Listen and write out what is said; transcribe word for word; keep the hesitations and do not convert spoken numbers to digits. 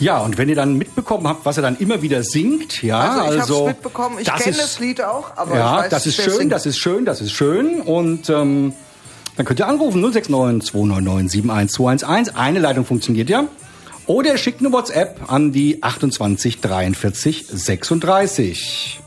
Ja, und wenn ihr dann mitbekommen habt, was er dann immer wieder singt, ja, Also ich also habe es mitbekommen, ich kenne das Lied auch, aber ja, ich weiß, das ist wer schön, singt. das ist schön, das ist schön und ähm, dann könnt ihr anrufen null sechs neun zwei neun neun sieben eins zwei eins eins. Eine Leitung funktioniert ja. Oder ihr schickt eine WhatsApp an die achtundzwanzig dreiundvierzig sechsunddreißig.